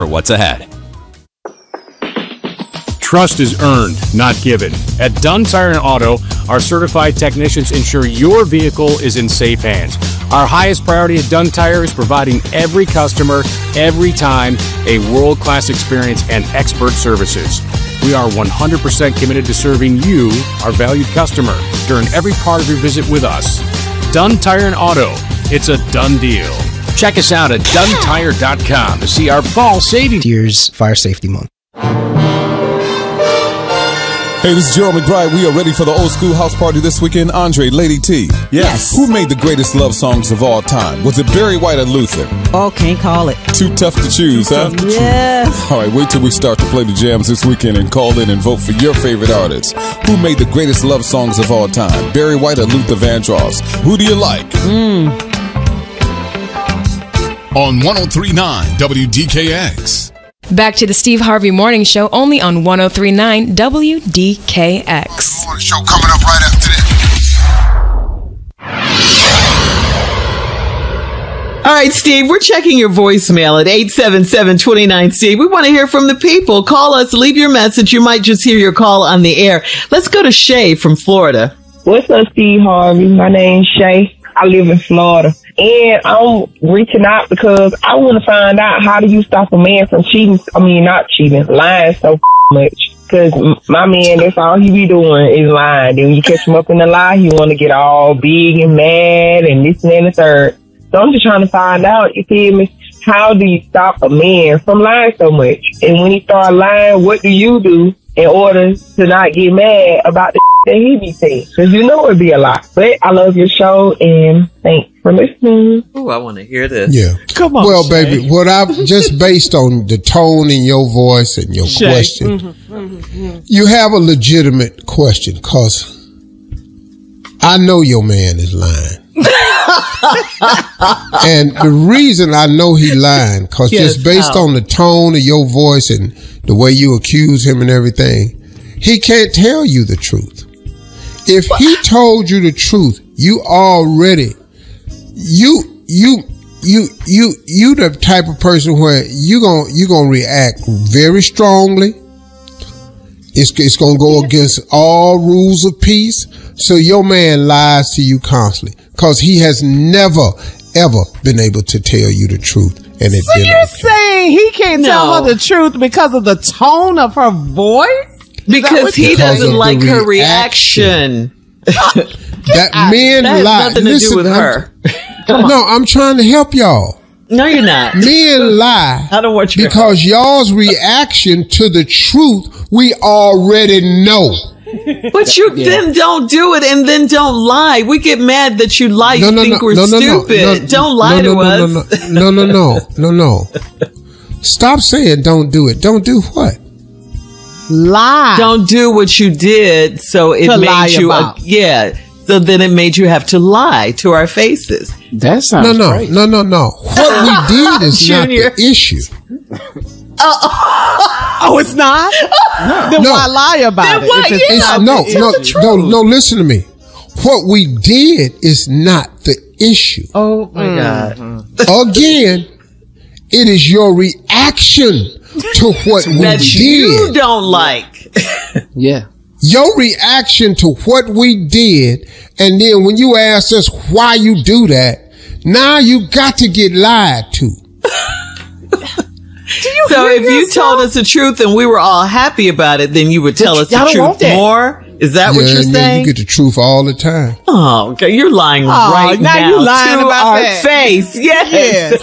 for what's ahead. Trust is earned, not given. At Dunn Tire and Auto, our certified technicians ensure your vehicle is in safe hands. Our highest priority at Dunn Tire is providing every customer, every time, a world-class experience and expert services. We are 100% committed to serving you, our valued customer, during every part of your visit with us. Dunn Tire and Auto. It's a done deal. Check us out at DunnTire.com to see our fall savings. Year's Fire Safety Month. Hey, this is Gerald McBride. We are ready for the old school house party this weekend. Andre, Lady T. Yes. Who made the greatest love songs of all time? Was it Barry White or Luther? Oh, can't call it. Too tough to choose, huh? Yes. All right, wait till we start to play the jams this weekend and call in and vote for your favorite artists. Who made the greatest love songs of all time? Barry White or Luther Vandross? Who do you like? On 103.9 WDKX. Back to the Steve Harvey Morning Show, only on 103.9 WDKX. Morning show coming up right after this. All right, Steve, we're checking your voicemail at 877-29-STEVE. We want to hear from the people. Call us, leave your message. You might just hear your call on the air. Let's go to Shay from Florida. What's up, Steve Harvey? My name's Shay. I live in Florida. And I'm reaching out because I want to find out, how do you stop a man from cheating? I mean, not cheating, lying so much. Because my man, that's all he be doing is lying. Then when you catch him up in the lie, he want to get all big and mad and this and that and the third. So I'm just trying to find out, you feel me, how do you stop a man from lying so much? And when he start lying, what do you do in order to not get mad about the that he be saying? Because you know it'd be a lot. But I love your show, and thanks for listening. Oh, I want to hear this. Yeah. Come on, well, Shay. baby, what I've just based on the tone in your voice and your Shay. question, you have a legitimate question, because I know your man is lying. And the reason I know he lying, because just based on the tone of your voice and the way you accuse him and everything, he can't tell you the truth. If he told you the truth, you already, you the type of person where you gonna react very strongly. It's gonna go against all rules of peace. So your man lies to you constantly, because he has never ever been able to tell you the truth. And it's so you're saying he can't tell her the truth because of the tone of her voice? Because he doesn't like her reaction. That men has lie. nothing to do with her. No, I'm trying to help y'all. No, you're not. Men lie. I don't want you because y'all's reaction to the truth, we already know. But you then don't do it and then don't lie. We get mad that you lie. You think we're stupid. Don't lie to us. No. Stop saying don't do it. Don't do what? Lie. Don't do what you did. So it made you, so then it made you have to lie to our faces. That sounds great. No. What we did is not the issue. Oh, it's not? Then why lie about it? No, listen to me. What we did is not the issue. Oh my God. Again, it is your reaction to what we that did. You don't like. Yeah. Your reaction to what we did, and then when you ask us why you do that, now you got to get lied to. So if you told us the truth and we were all happy about it, then you would tell us the truth more? Is that what you're saying? You get the truth all the time. Oh, okay. You're lying right now you lying to about our that. face. Yes.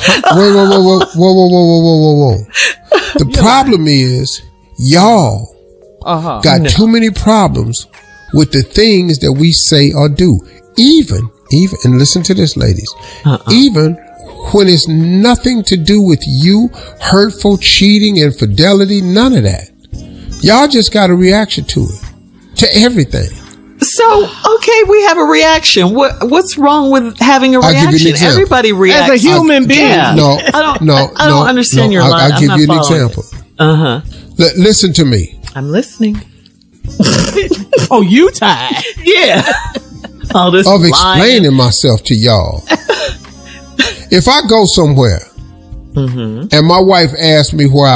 Whoa. The problem is y'all got too many problems with the things that we say or do. Even, and listen to this, ladies, even when it's nothing to do with you, hurtful, cheating, infidelity, none of that. Y'all just got a reaction to it, to everything. So, okay, we have a reaction. What's wrong with having a reaction? I'll give you an example. Everybody reacts. As a human being. Yeah. No, I don't understand your line. I'll give you an example. Listen to me. I'm listening. Oh, you tired? Yeah. All this of explaining myself to y'all. If I go somewhere and my wife asked me where